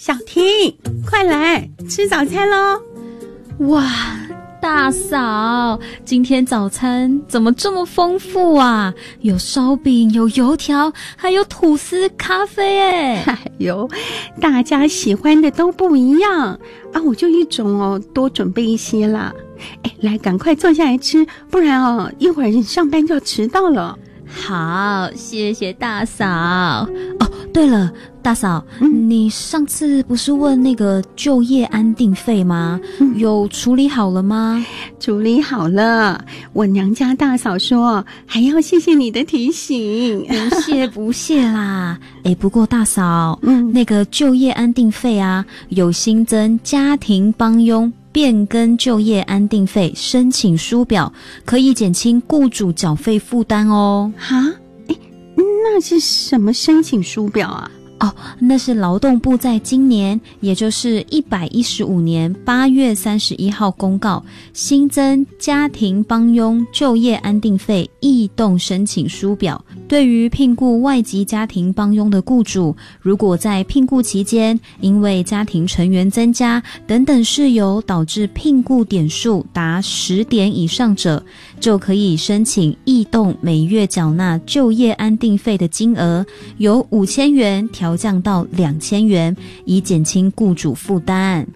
小婷，快来吃早餐咯。 哇，大嫂，今天早餐怎么这么丰富啊？有烧饼，有油条，还有吐司、咖啡耶。 哎呦，大家喜欢的都不一样啊，我就一种哦，多准备一些啦。来，赶快坐下来吃，不然哦，一会儿上班就要迟到了。 好，谢谢大嫂。哦，对了，大嫂，你上次不是问那个就业安定费吗？有处理好了吗？ 处理好了，我娘家大嫂说还要谢谢你的提醒。 不谢啦。不过大嫂，那个就业安定费啊，有新增家庭帮佣变更就业安定费申请书表，可以减轻雇主缴费负担哦。 哈？那是什么申请书表啊？ 那是劳动部在今年，也就是115年8月31号公告，新增家庭帮佣就业安定费异动申请书表。对于聘雇外籍家庭帮佣的雇主，如果在聘雇期间因为家庭成员增加等等事由导致聘雇点数达10点以上者，就可以申请异动每月缴纳就业安定费的金额由5000元调降到2000元，以减轻雇主负担。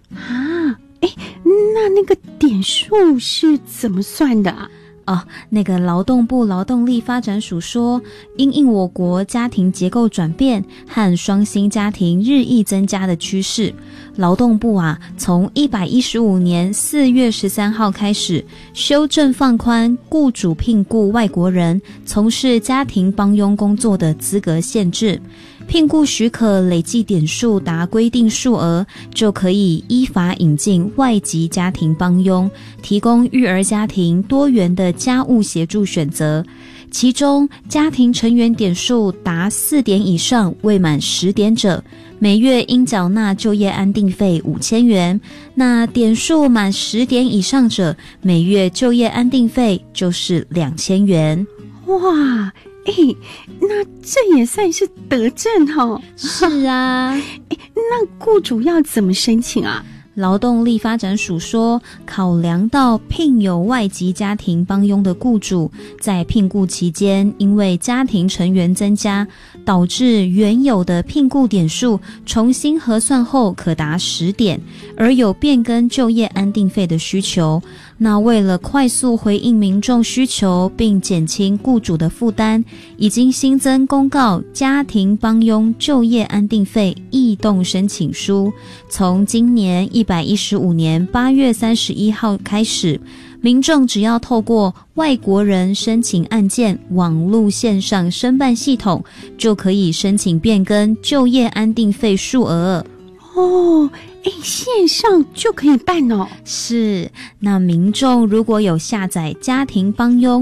那个点数是怎么算的啊？ 那个劳动部劳动力发展署说，因应我国家庭结构转变和双薪家庭日益增加的趋势，劳动部从115年4月13号开始修正放宽雇主聘雇外国人从事家庭帮佣工作的资格限制。聘雇许可累计点数达规定数额，就可以依法引进外籍家庭帮佣，提供育儿家庭多元的家务协助选择。其中家庭成员点数达4点以上未满10点者，每月应缴纳就业安定费5000元，那点数满10点以上者，每月就业安定费就是2000元。 哇，那这也算是德政哦。 是啊。 那雇主要怎么申请啊？ 劳动力发展署说，考量到聘有外籍家庭帮佣的雇主在聘雇期间因为家庭成员增加，导致原有的聘雇点数重新核算后可达10点，而有变更就业安定费的需求。那为了快速回应民众需求并减轻雇主的负担，已经新增公告家庭帮佣就业安定费异动申请书，从今年115年8月31号开始，民众只要透过外国人申请案件网络线上申办系统，就可以申请变更就业安定费数额。线上就可以办哦。 是，那民众如果有下载家庭帮佣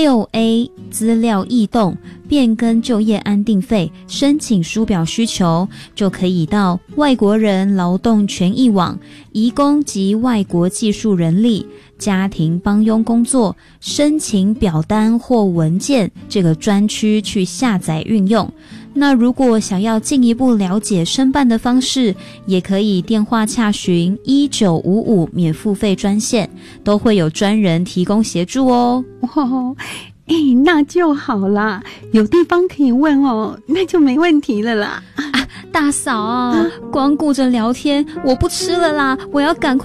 6A 资料异动变更就业安定费申请书表需求，就可以到外国人劳动权益网移工及外国技术人力家庭帮佣工作申请表单或文件这个专区去下载运用。那如果想要进一步了解申办的方式，也可以电话洽询1955免付费专线，都会有专人提供协助哦。 那就好啦，有地方可以问哦，那就没问题了啦。 大嫂光顾着聊天，我不吃了啦，我要赶快